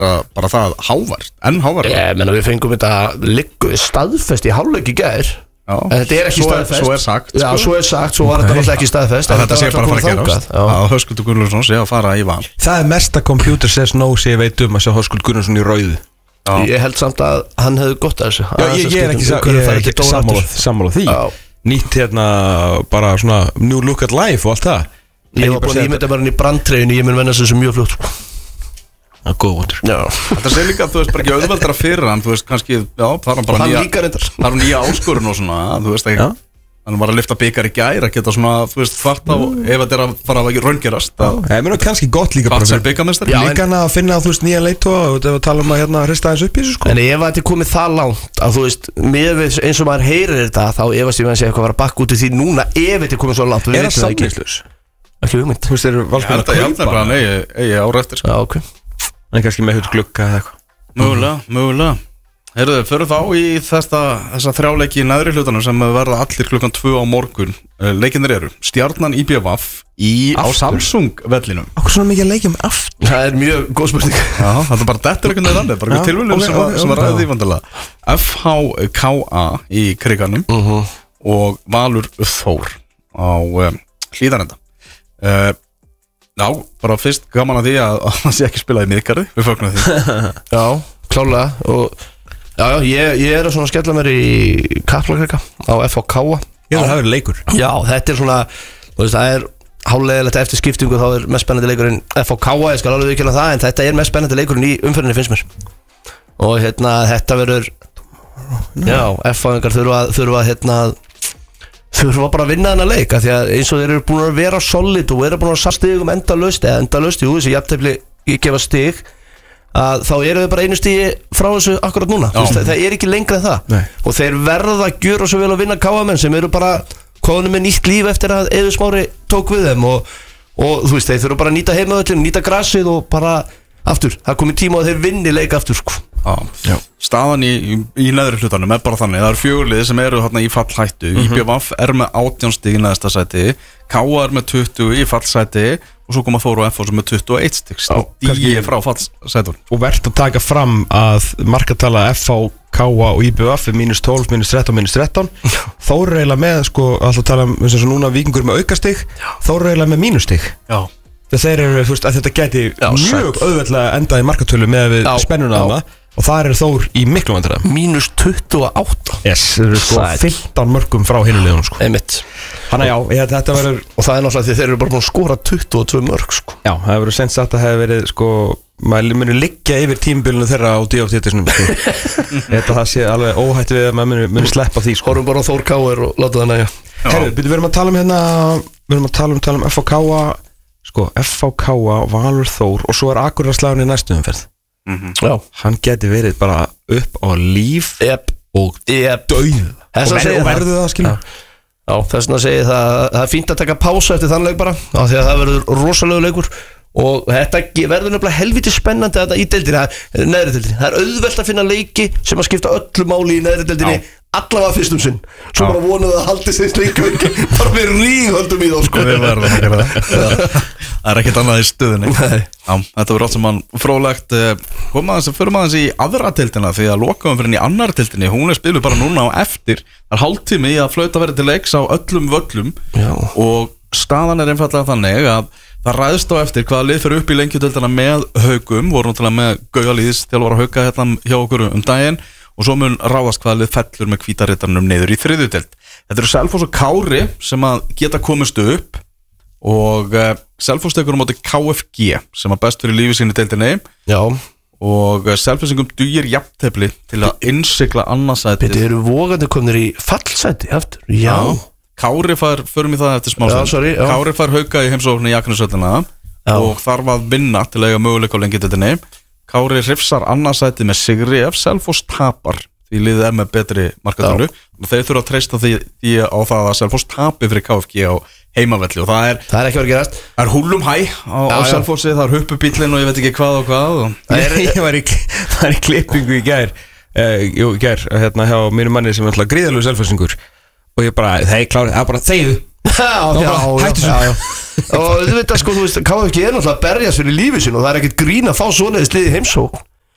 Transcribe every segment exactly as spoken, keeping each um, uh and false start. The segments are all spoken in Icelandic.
bara, bara það hávært, enn hávært. Ég menna við fengum þetta liggu staðfest í hálfleik í gær. Já. En þetta er ekki svo staðfest. Svo er sagt. Já, svo er sagt, svo var þetta náttúrulega ekki staðfest. Þetta sé bara að fara að gerast. Já, Höskuldur Gunnlaugsson sé að fara í val. Það er mesta computer says no sem ég veit um að sjá Höskuldur Gunnlaugsson í rauðu. Já. Ég held samt að hann hefði gott að þessu. Já, ég, ég er ekki, ég er ekki sammála, sammála því. Já. Nýtt hérna bara svona new look at life og allt það. Ég var búin að ímynda bara hann í brandtreyjunni, ég mun venna þessu mjög fljótt. Það er góð vondur. Þetta sé líka, þú veist, bara ekki auðveldra fyrir hann, þú veist, kannski, já, það er bara nýja það er nýja áskorun og svona, þú veist, ekki hann var að lyfta bikar í gær, að geta svona, þú veist, hvart á, ef þetta er að fara að raungerast. Ég meina kannski gott líka bara fyrir byggamestari. Líka hann að finna, þú veist, nýja leiðtoga og þetta var að tala um að hérna hrista eins upp í þessu, sko. En ef þetta er komið það langt að, þú veist, með eins og maður heyrir þetta, þá efast ég með að segja eitthvað var að bakka út í því núna ef þetta er komið svo langt. Er það samningslaus? Ekki hugmynd. Þú veist, þeir eru valsmenn að kaupa hann eigi ára eftir. Já, ok. En kannski með hut glugga eða eitthvað. Mögulega, mögulega. Heyrðu, förum þá í þessa, þessa þrjáleiki í neðri hlutanum sem verða allir klukkan tvö á morgun. Leikinir eru Stjarnan í B V í á Samsung vellinum. Akkur svona mikið leikjum aftur? Það er mjög góð spurning. Já, það er bara dettur einhvern veginn annað, bara ekki tilviljun sem, okay, sem var ræðið í vandalega. F H K A í kriganum uh -huh. og Valur Þór á um, Hlíðarenda. Uh, já, bara fyrst gaman að því að það sé ekki spilað í miðgarði, við fögnum því. Já, klálega og já, já, ég, ég er að svona skella mér í Kaplakrika á F H K A. Já, það er leikur. Já, þetta er svona, þú veist, það er hálfleiðilegt eftir skiptingu, þá er mest spennandi leikurinn F H K A, ég skal alveg viðkynna það, en þetta er mest spennandi leikurinn í umferðinni finnst mér. Og hérna, þetta verður, já, F H-ingar þurfa, þurfa, hérna, þurfa bara að vinna þennan leik, af því að eins og þeir eru búin að vera solid og eru búin að sá stigum endalaust, eða endalaust, jú, þessi jafntefli gefa stig, að þá eru við bara einu stigi frá þessu akkurat núna. Veist, það, það er ekki lengra en það. Nei. Og þeir verða að gjöra svo vel að vinna K A-menn sem eru bara komin með nýtt líf eftir að Eiður Smári tók við þeim og, og þú veist, þeir þurfa bara að nýta heimavöllin, nýta grassið og bara aftur, það komið tíma að þeir vinni leik aftur sko. Já, já. Staðan í, í, í neðri hlutanum er bara þannig, það eru fjögurlið sem eru hérna í fallhættu. uh -huh. I B V er með átján stig í neðsta sæti, K A er með tuttugu í fallsæti og svo koma Þór og F H sem með tuttugu og eitt stig stígi frá fallsætur. Og verðt að taka fram að markatala F H, K A og I B V er mínus tólf, mínus þrettán, mínus þrettán. Þór er eiginlega með, sko, alltaf tala um eins og núna Víkingur með aukastig, Þór er eiginlega með mínustig. Já. Þeir eru, þú veist, að þetta geti já, mjög auðveldlega endað í markatölu með við já, spennuna á það og þar er Þór í miklu vandræðum. Mínus tuttugu og átta. Yes, þeir eru sko fimmtán mörgum frá hinulegunum sko. Einmitt. Þannig já, ég, þetta verður og það er náttúrulega því þeir eru bara búin að skora tuttugu og tvö mörg sko. Já, það verður senst að það hefur verið sko, maður munir liggja yfir tímabilinu þeirra á D F T-tisnum sko. Þetta það sé alveg óhætt við að maður munir, munir sleppa því sko. Horfum bara á Þór K A og láta það næja. Herru, við erum að tala um hérna, við erum að tala um, tala um F H K A sko, F H K A, Valur Þór og svo er Akureyrarslagurinn í næstu umferð. Mm-hmm. Já, hann geti verið bara upp á líf yep. og yep. dauð og verður það, skilja. Já, þess vegna segi það, það er fínt að taka pása eftir þann leik bara, af því að það verður rosalegu leikur og þetta verður nefnilega helviti spennandi þetta í deildinni, neðri deildinni. Það er auðvelt að finna leiki sem að skipta öllu máli í neðri deildinni, allavega fyrstum sinn. Svo já. Bara vonaðu að haldi sig sleiku ekki, bara við ríghöldum í þá sko. Við verðum að gera það. Það er ekkert annað í stöðunni. Já, þetta verður allt sem mann frólægt. Koma aðeins, förum aðeins í aðra deildina því að lokaumferðin í annar deildinni, hún er spiluð bara núna á eftir. Það er hálftími að flauta verið til leiks á öllum völlum já. Og staðan er einfallega þannig að það ræðst á eftir hvaða lið fyrir upp í lengjudeildina með Haugum, voru náttúrulega með Gauja Lýðs þjálfara Hauka hérna hjá okkur um daginn og svo mun ráðast hvaða lið fellur með hvítarittarnum niður í þriðju deild. Þetta eru Selfoss og Kári sem að geta komist upp og uh, Selfoss tekur á móti K F G sem að best fyrir lífi sínu deildinni. Já. Og uh, Selfossingum dugir jafntefli til að innsigla annarsæti. Þetta eru vogandi komnir í fallsæti aftur. Já. Já. Kári fær, förum í það eftir smá stund. Kári fær Hauka í heimsókn í Akranesvöllina og þarf að vinna til að eiga möguleika á lengjudeildinni. Kári hrifsar annarsæti með sigri ef Selfoss tapar því liðið er með betri markatölu og þeir þurfa að treysta því, því á það að Selfoss tapi fyrir K F G á heimavelli og það er það er ekki verið að gerast. Það er húlum hæ á, á Selfossi, það er huppubíllinn og ég veit ekki hvað og hvað og það er, ég var í, það er í klippingu í gær uh, jú, í gær, hérna hjá mínu manni sem er alltaf gríðalegu Selfossingur og ég bara, það er klárið, það er bara þegðu Já, já, hættu já, já. Og þú veit að sko, þú veist, K F G er náttúrulega að berjast fyrir lífið sín og það er ekkert grín að fá svoleiðis liði heimsókn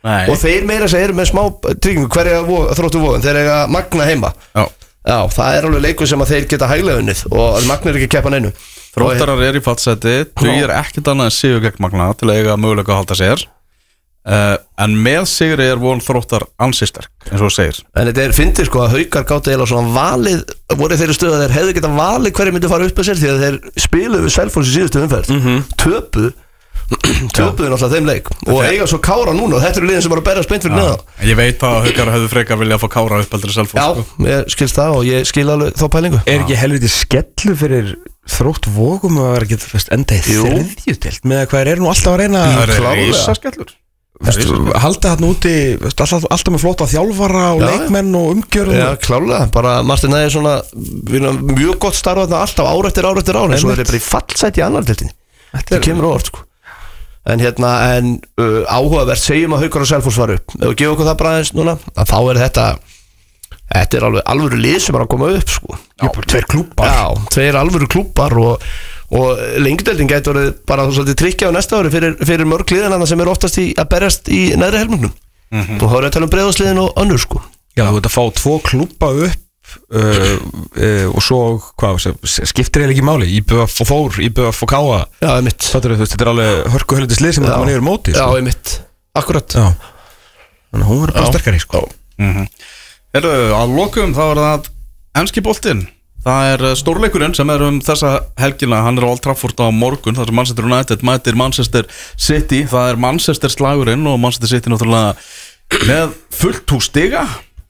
Nei. Og þeir meira sem eru með smá tryggingu hverja Þróttur Vogum, þeir eiga Magna heima. Já. Já, það er alveg leikur sem að þeir geta hæglega unnið og Magna er ekki að keppa neinu. Þróttarar er í fallseti, dugir ekkert annað en sigur gegn Magna til að eiga möguleika að halda sér. Uh, en með sigri er von Þróttar ansi sterk, eins og segir. En þetta er fyndið sko að Haukar gátu eiginlega svona valið, voru þeirri stöðu að þeir hefðu getað valið hverju myndi fara upp að sér því að þeir spiluðu við Selfoss í síðustu umferð, mm -hmm. töpuðu töpuðu náttúrulega þeim leik og eiga svo Kára núna og þetta eru liðin sem voru að berja spennt fyrir neðan. Ég veit að Haukar hefðu frekar vilja að fá Kára upp aldrei Selfoss. Já, sko. Ég skilst það og ég skil alveg þá pælingu. Er ekki helviti skellu fyrir Þrótt Vogum að vera ekki enda í þriðjudeild með hvað er nú alltaf að reyna að reysa skellur halda þarna úti alltaf, alltaf með flóta þjálfara og já, leikmenn og umgjörð. Já, klálega, bara Martin Næði svona mjög gott starfa þarna alltaf ár eftir ár eftir ár en svo er þetta bara í fallsæti í annar deildinni. Þetta kemur óvart sko. En hérna, en uh, áhugavert segjum að Haukar og Selfoss var upp. Ef við gefum okkur það bara eins núna, að þá er þetta þetta er alveg alvöru lið sem er að koma upp sko. Já, tveir klúbbar. Já, tveir alvöru klúbbar og og lengdeldin gæti orðið bara svolítið tryggja á næsta ári fyrir, fyrir mörg liðanana sem er oftast í að berjast í neðri helmingnum. Mm -hmm. Og þá er að tala um breiðarsliðin og önnur sko. Já, þú veit að fá tvo klúbba upp uh, uh, og svo hvað, skiptir eiginlega ekki máli í B F og Þór, í B F og Káa. Já, ég mitt. Þetta er, þetta er alveg hörku helviti slið sem þetta mann yfir móti sko. Já, ég mitt. Akkurat. Já. Þannig að hún verður bara sterkari sko. Mm -hmm. Herru, að lokum þá er það enski boltinn. Það er stórleikurinn sem er um þessa helgina, hann er á Old Trafford á morgun, það er Manchester United mætir Manchester City, það er Manchester slagurinn og Manchester City náttúrulega með fullt hús stiga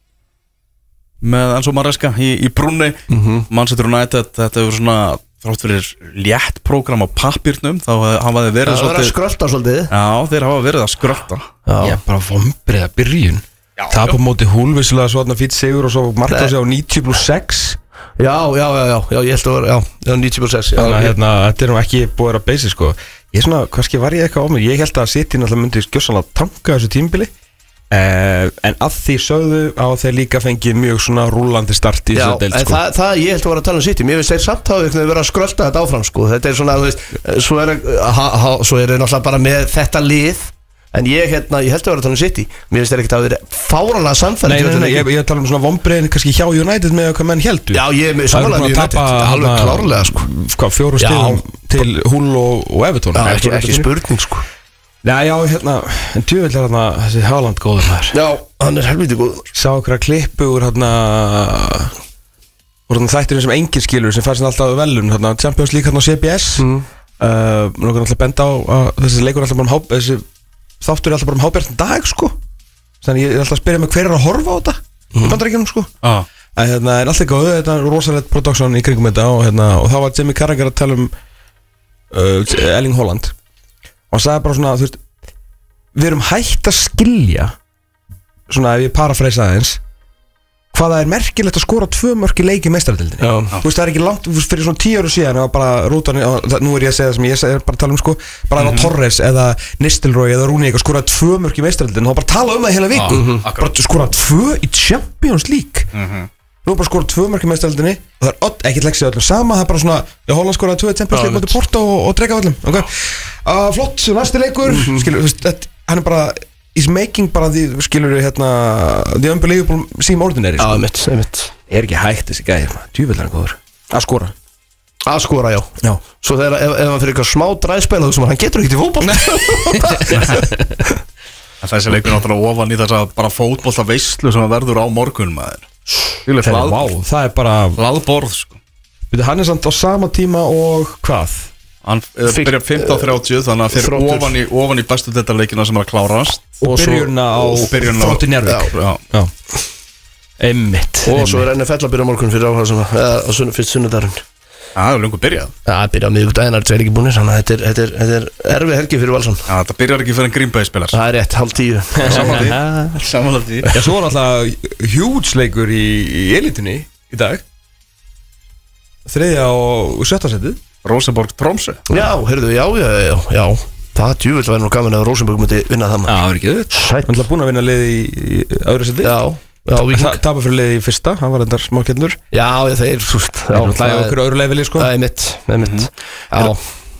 með Enzo Maresca í, í brúnni. mm -hmm. Manchester United, þetta er svona þrátt fyrir létt prógram á pappírnum, þá hafa þeir verið það svolítið, að skrölda svolítið. Já, þeir hafa verið að skrölda. Já, bara vombrið að byrjun. Það er på móti húlvisulega svona fýtt sigur og svo marka sig á níutíu pluss sex. Já, já, já, já, já, ég held að vera, já, níutíu pluss sex. Þannig að hérna, þetta er nú ekki búið að vera basic sko. Ég svona, kannski var ég eitthvað á mig, ég held að City náttúrulega myndi skjósanlega tanka þessu tímbili. Uh, en að því sögðu á þeir líka fengið mjög svona rúlandi start í þessu deild sko. Já, en það, ég held að vera að tala um City. Mér finnst þeir samt hafa eitthvað verið að skrölda þetta áfram sko. Þetta er svona, þú veist, svo er þeir náttúrulega bara með þetta lið. En ég, hérna, ég held að vera að tala um City. Mér finnst þeir ekkert að vera fáranlega samfæri. Nei, nei, nei, ég, ég tala um svona vombriðin kannski hjá United með hvað menn heldur. Já, ég er samanlega með United, alveg klárlega sko. Hvað, fjóru stigum til Hull og, og Everton. Já, ekki, ekki spurning sko. Nei, já, hérna, en djúvill er hérna þessi Haaland góður maður. Já, hann er helviti góður. Sá okkur að klippu úr hérna úr hérna þættirinn sem engin skilur sem færst alltaf velun, hérna Champions League hérna á C B S. Mm. Uh, Nókan alltaf benda á að þessi leikur alltaf bara um háp, þessi þáttur er alltaf bara um hábjartan dag sko. Þannig ég er alltaf að spyrja mig hver er að horfa á þetta mm. í bandaríkjunum sko. ah. En hérna er alltaf góð, þetta er rosalegt production í kringum þetta og hérna og þá var Jamie Carragher að tala um uh, Erling Haaland og hann sagði bara svona, þú veist, við erum hægt að skilja svona ef ég parafreisa aðeins hvað það er merkilegt að skora tvö mörk í leik í meistaradeildinni. Þú veist, það er ekki langt fyrir svona tíu ára síðan og bara rútan, nú er ég að segja það sem ég er bara að tala um sko, bara mm -hmm. Torres eða Nistelrooy eða Rúni eitthvað skoraði tvö mörk í meistaradeildinni og bara tala um það heila viku. Mm -hmm. Bara skoraði tvö í Champions League. Mm -hmm. Nú er bara skoraði tvö mörk í meistaradeildinni og það er ekkert leksið öllum sama, það er bara svona, já, Holland skoraði tvö í Champions League motið Porto og, og drega öllum. Okay. Uh, flott, næsti leikur, mm -hmm. skilur, þú veist, hann er bara is making bara því, skilur við hérna the unbelievable seem ordinary sko. Já, mitt, mitt er ekki hægt þessi gæði, djúvillan góður að skora að skora, já, já. Svo þegar, ef, ef hann fyrir eitthvað smá dræspæla þú sem hann getur ekkert í fótboll þessi leikur náttúrulega ofan í þess að bara fótbollta veislu sem verður á morgun maður það, wow, það er bara hlaðborð sko. Hann er samt á sama tíma og hvað? Hann byrjar fimmtán þrjátíu þannig að fyrir ofan í, ofan í bestu deltaleikina sem er að klárast og byrjurna á Þrótti Njarðvík einmitt og svo er N F L að byrja morgun fyrir áhuga sem eða fyrst sunnudarinn. Það er lungu byrjað. Það byrja á miðvikudaginn, það er ekki búinir þannig að þetta er, þetta er, þetta er erfið helgi fyrir Valsson. Já, það byrjar ekki fyrir en Green Bay spilar. Það er rétt, halv tíu. Samanlega því. Já, svo er alltaf huge leikur í, í elitinni í dag þriðja og sjötta setið Rosenborg Tromsø. Já, heyrðu, já, já, já, já. Það djúvill væri nú gaman að Rosenborg myndi vinna það. Já, það er ekki þau. Sætt. Hann er búin að vinna liði í, í öðru seti. Já, já, Viking. Tapar fyrir liði í fyrsta, hann var endar smákennur. Já, já, þeir, þú veist. Það er okkur öðru leifili, sko. Það er mitt, það er mitt. Já.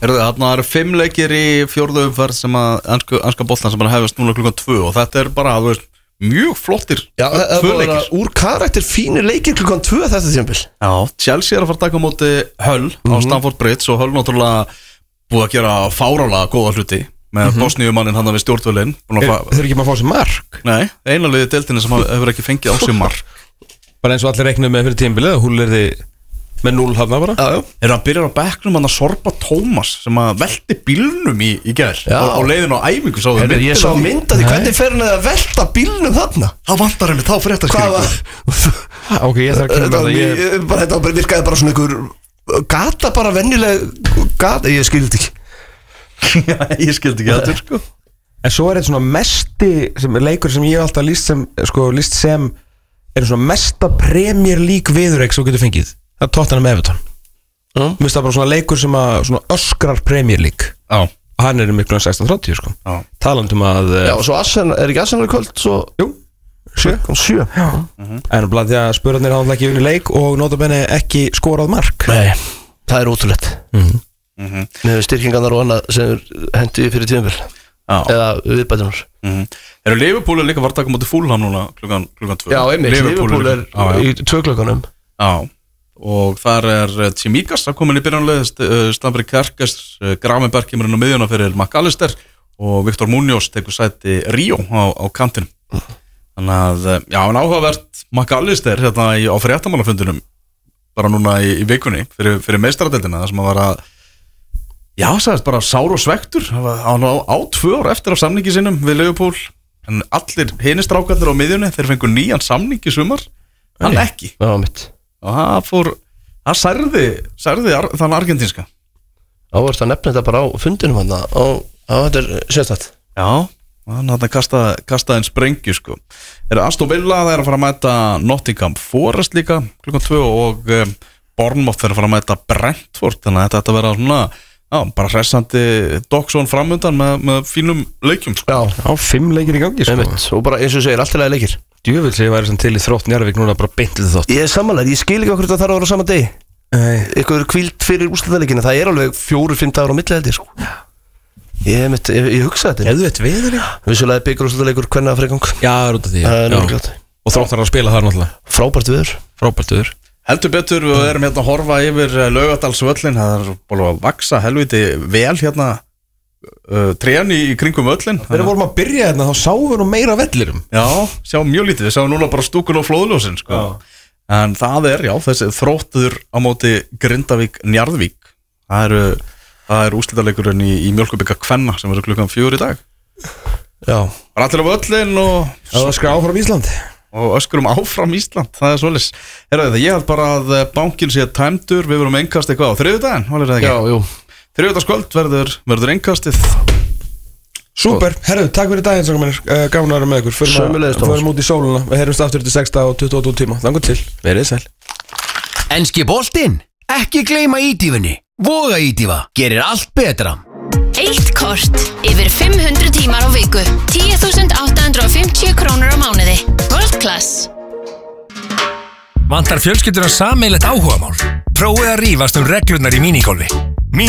Heyrðu, þarna eru fimm leikir í fjórðu umferð sem að enska, enska boltan sem bara hefast núna klukkan tvö og þetta er bara, þú veist, mjög flottir Já, það er bara úr karakter fínir leikir klukkan tvö þetta tímabil. Já, Chelsea er að fara að taka á móti Hull mm-hmm. á Stamford Bridge og Hull náttúrulega búið að gera fárálega góða hluti með mm-hmm. bosníumannin hann við stjórnvölinn. Þeir eru ekki maður að fá sér mark? Nei, einanliði deildinni sem hefur ekki fengið á sig mark. Bara eins og allir reiknuð með fyrir tímabilið og Hull er þið með núll hafna bara. Já, já. Er að byrja á bekknum hann að Sorba Tómas sem að velti bílnum í, í gær og, og leiðin á æfingu sá Heru, ég sá mynda því hvernig fer hann að velta bílnum þarna. Það vantar henni þá fréttaskýringu. Ok, ég þarf að kynna það ég... bara, Þetta bara virkaði bara svona einhver gata bara venjuleg gata, ég skildi ekki. Já, ég skildi ekki þetta sko. En svo er þetta svona mesti sem, leikur sem ég hef alltaf líst sem, sko, líst sem er svona mesta Premier League viðurleik sem þú getur fengið. Það er Tottenham Everton. Mm. Mér finnst það bara svona leikur sem að svona öskrar Premier League. Já. Og hann er miklu en sextán þrjátíu sko. Já. Talandum að Já, og svo Arsenal, er ekki Arsenal í kvöld svo Jú. Sjö. Sjö. Já. Mm-hmm. En bland því að spurarnir hafa ekki unni leik og notabenni ekki skorað mark. Nei, það er ótrúlegt. Mhm. Mhm. Með styrkingarnar og annað sem hendi fyrir tímabil. Já. Eða viðbætunar. Mhm. Eru Liverpool líka var að taka á móti Fulham núna klukkan klukkan tvö. Já, einmitt, Liverpool, Liverpool er, er í tvö klukkanum. Já. Og þar er Tsimikas að koma inn í byrjanlega Stamford Kerkes, Gravenberg kemur inn á miðjuna fyrir McAllister og Victor Munoz tekur sæti Ríó á, á kantinum. Þannig að, já, en áhugavert McAllister hérna í, á fréttamannafundinum bara núna í, í vikunni fyrir, fyrir meistaradeildina þar sem að vera já, sagðist bara sár og svektur hann á, á tvö ár eftir á samningi sinum við Liverpool, en allir hinistrákallir á miðjunni, þeir fengur nýjan samning í sumar, hann Nei. ekki Já, mitt og það fór, það særði særði ar, þann argentinska Áverst að nefna þetta bara á fundinum hann og þetta er sérstætt Já, hann hann kastaði kasta einn sprengju sko. Er Aston Villa það er að fara að mæta Nottingham Forest líka klukkan tvö og um, Bournemouth er að fara að mæta Brentford þannig að þetta verða svona já, bara hressandi Dogsson framundan með, með fínum leikjum sko. Já, á fimm leikir í gangi sko. Einmitt, og bara eins og segir, allt í lagi leikir Djöfull sem ég væri sem til í þrótt Njarðvík núna bara beint til þótt Ég er samanlega, ég skil ekki okkur þetta þarf að vera á sama degi Eitthvað er kvíld fyrir úrslitaleikina Það er alveg fjóru, fimm dagar á milli held ég sko. Ég, ég, ég, ég hugsa þetta Eða þetta veður já Vissulega byggur úrslitaleikur hvernig að frekang Já, rúta því já. Og þrótt þarf að spila þar náttúrulega Frábært viður Frábært viður Heldur betur, við erum hérna að horfa yfir Laugardalsvöllin Það er bara að vaksa helviti vel hérna Uh, trén í, í kringum öllin Þegar vorum að byrja hérna þá sáum við nú meira vellirum Já, sjáum mjög lítið, við sjáum núna bara stúkun og flóðljósin sko. En það er, já, þessi þróttur á móti Grindavík Njarðvík Það eru, það er úrslitaleikurinn í, í Mjólkubikka Kvenna sem eru klukkan fjögur í dag Já Bara allir á öllin og Það öskra áfram Ísland Og öskrum áfram Ísland, það er svoleiðis Herra, ég held bara að bankin sé tæmdur Við verum einkast eitthvað á þriðjudaginn, var það ekki? Já, jú Þriðjudagskvöld verður, verður einkastið Súper, herru, takk fyrir daginn uh, Gáðan að vera með ykkur Förum út í sóluna, við heyrumst aftur til sexta og tuttugu og tvö tíma Þannig til, verið sæl Enski boltinn, ekki gleyma ídífunni Voga ídífa, gerir allt betra Eitt kort, yfir fimm hundruð tímar á viku tíu þúsund átta hundruð og fimmtíu krónur á mánuði World Class Vantar fjölskyldur að sameiginlegt áhugamál? Prófið að rífast um reglurnar í minigolfi